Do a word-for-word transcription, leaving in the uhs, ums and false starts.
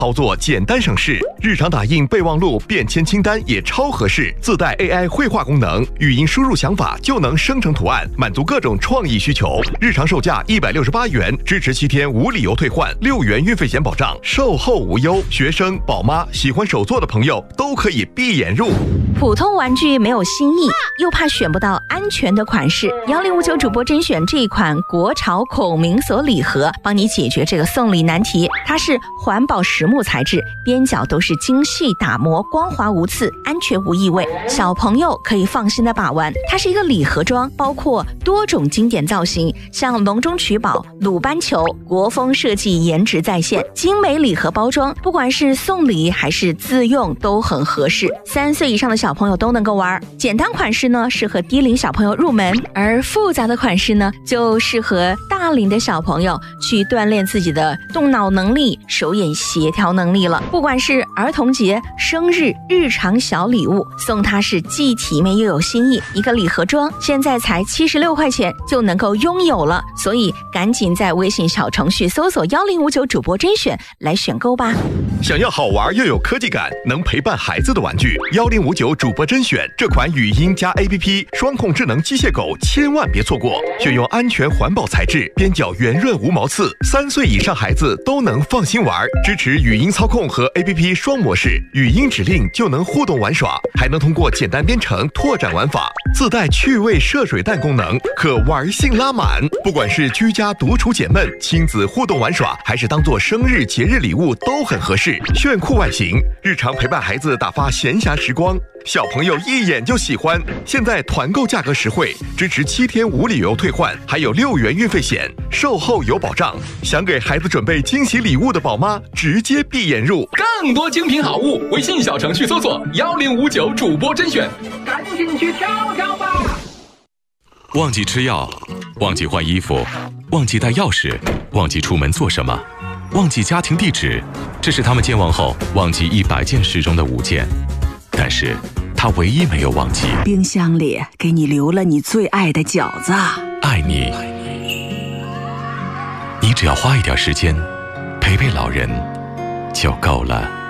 操作简单省事，日常打印备忘录、便签清单也超合适，自带 A I 绘画功能，语音输入想法就能生成图案，满足各种创意需求。日常售价一百六十八元，支持七天无理由退换，六元运费险保障，售后无忧。学生、宝妈、喜欢手作的朋友都可以闭眼入。 普通玩具没有新意，又怕选不到安全的款式，幺零五九主播甄选这一款国潮孔明锁礼盒，帮你解决这个送礼难题。它是环保实木材质，边角都是精细打磨，光滑无刺，安全无异味，小朋友可以放心的把玩。它是一个礼盒装，包括多种经典造型，像笼中取宝、鲁班球，国风设计，颜值在线，精美礼盒包装，不管是送礼还是自用都很合适，三岁以上的小朋友都能够玩。简单款式呢适合低龄小朋友入门，而复杂的款式呢就适合大龄的小朋友去锻炼自己的动脑能力、手眼协调能力了。不管是儿童节、生日、日常小礼物，送它是既体面又有新意。一个礼盒装现在才七十六块钱就能够拥有了，所以赶紧在微信小程序搜索幺零五九主播甄选来选购吧。 想要好玩又有科技感，能陪伴孩子的玩具，幺零五九主播甄选这款语音加 A P P 双控智能机械狗千万别错过，选用安全环保材质，边角圆润无毛刺，三岁以上孩子都能放心玩，支持语音操控和 A P P 双模式，语音指令就能互动玩耍，还能通过简单编程拓展玩法，自带趣味射水弹功能，可玩性拉满。不管是居家独处解闷、亲子互动玩耍，还是当做生日节日礼物都很合适。炫酷外形，日常陪伴孩子打发闲暇时光，小朋友一眼就喜欢。现在团购价格实惠，支持七天无理由退换，还有六元运费险，售后有保障。想给孩子准备惊喜礼物的宝妈，直接闭眼入。 更多精品好物，微信小程序搜索幺零五九主播甄选，赶紧去挑挑吧。 忘记吃药，忘记换衣服，忘记带钥匙，忘记出门做什么，忘记家庭地址，这是他们健忘后忘记一百件事中的五件。但是他唯一没有忘记， 冰箱里给你留了你最爱的饺子。 爱你，你只要花一点时间陪陪老人就够了。